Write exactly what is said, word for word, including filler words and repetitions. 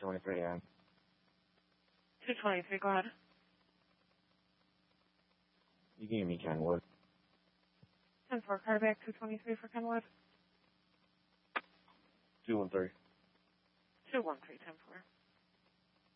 twenty-three, yeah. two twenty-three, go ahead. You can give me Kenwood. ten four, cardiac, two twenty-three for Kenwood. two one three. two one three, ten four.